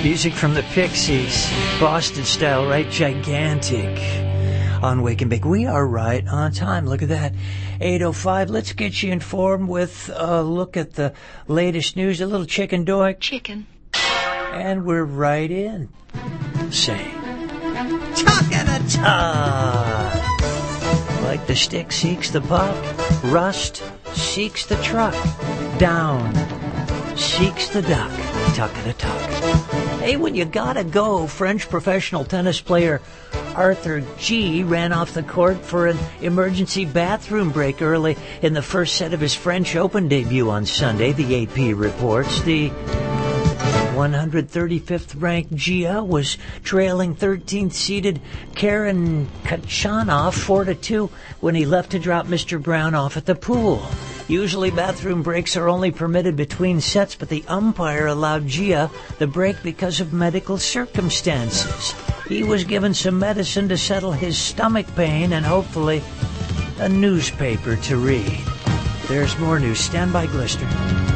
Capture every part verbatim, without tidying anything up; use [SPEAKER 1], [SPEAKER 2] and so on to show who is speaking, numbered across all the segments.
[SPEAKER 1] Music from the Pixies, Boston style, right? Gigantic. On Wake and Bake. We are right on time. Look at that. eight oh five. Let's get you informed with a look at the latest news. A little chicken doink.
[SPEAKER 2] Chicken.
[SPEAKER 1] And we're right in. Say, talk and a talk. Like the stick seeks the puck, rust seeks the truck, down seeks the duck. Tuck and a tuck. Hey, when you gotta go, French professional tennis player Arthur G ran off the court for an emergency bathroom break early in the first set of his French Open debut on Sunday, the A P reports. The one hundred thirty-fifth ranked Gia was trailing thirteenth seeded Karen Khachanov four to two when he left to drop Mister Brown off at the pool. Usually bathroom breaks are only permitted between sets, but the umpire allowed Gia the break because of medical circumstances. He was given some medicine to settle his stomach pain and hopefully a newspaper to read. There's more news. Stand by, Glister.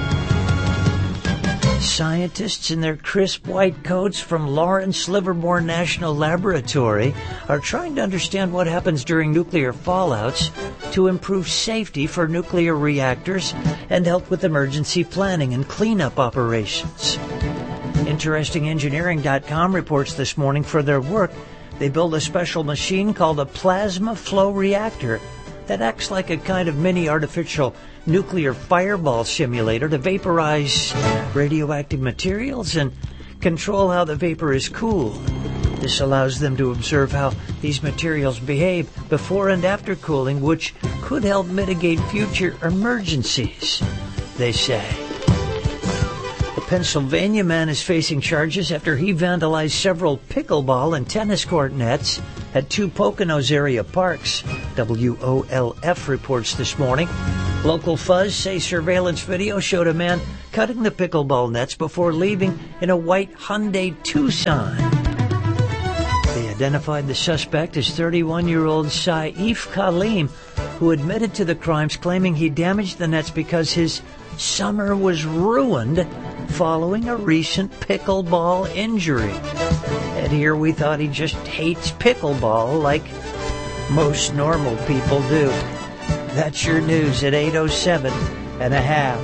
[SPEAKER 1] Scientists in their crisp white coats from Lawrence Livermore National Laboratory are trying to understand what happens during nuclear fallouts to improve safety for nuclear reactors and help with emergency planning and cleanup operations. Interesting Engineering dot com reports this morning for their work, they built a special machine called a plasma flow reactor that acts like a kind of mini artificial nuclear fireball simulator to vaporize radioactive materials and control how the vapor is cooled. This allows them to observe how these materials behave before and after cooling, which could help mitigate future emergencies, they say. A Pennsylvania man is facing charges after he vandalized several pickleball and tennis court nets at two Poconos area parks. W O L F reports this morning. Local Fuzz say surveillance video showed a man cutting the pickleball nets before leaving in a white Hyundai Tucson. They identified the suspect as thirty-one-year-old Saif Khalim, who admitted to the crimes, claiming he damaged the nets because his summer was ruined following a recent pickleball injury. And here we thought he just hates pickleball like most normal people do. That's your news at eight oh seven and a half.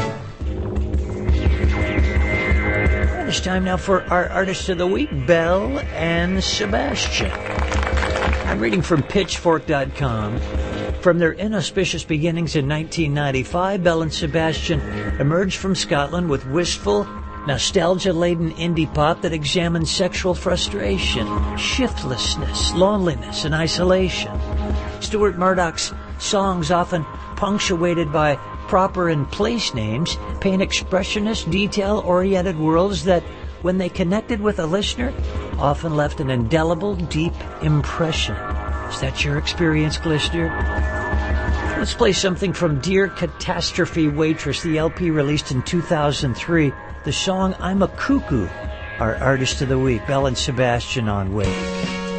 [SPEAKER 1] And it's time now for our Artist of the Week, Belle and Sebastian. I'm reading from pitchfork dot com. From their inauspicious beginnings in nineteen ninety-five, Belle and Sebastian emerged from Scotland with wistful, nostalgia-laden indie pop that examines sexual frustration, shiftlessness, loneliness, and isolation. Stuart Murdoch's songs, often punctuated by proper and place names, paint expressionist, detail-oriented worlds that, when they connected with a listener, often left an indelible, deep impression. Is that your experience, Glister? Let's play something from Dear Catastrophe Waitress, the L P released in two thousand three. The song I'm a Cuckoo, our Artist of the Week, Belle and Sebastian on Wake.